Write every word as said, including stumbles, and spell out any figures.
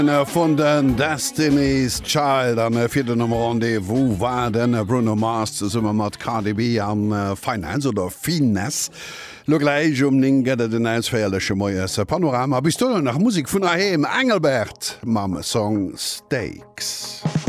Von den Destiny's Child an fir den Rendezvous war den Bruno Mars summe mat K D B an Finance oder Finesse. Logleich um ning gëtt den einsfäierlesche Moiers Panorama bis du nach Musik vun aheem Engelbert mam Song Stakes.